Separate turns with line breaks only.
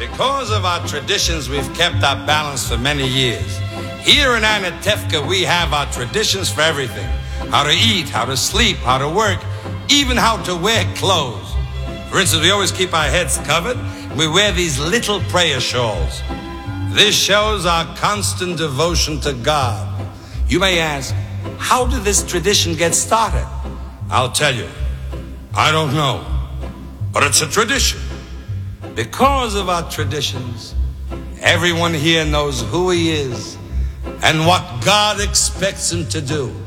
Because of our traditions, we've kept our balance for many years. Here in Anatevka, we have our traditions for everything. How to eat, how to sleep, how to work, even how to wear clothes. For instance, we always keep our heads covered. We wear these little prayer shawls. This shows our constant devotion to God. You may ask, how did this tradition get started? I'll tell you. I don't know. But it's a tradition. Because of our traditions, everyone here knows who he is and what God expects him to do.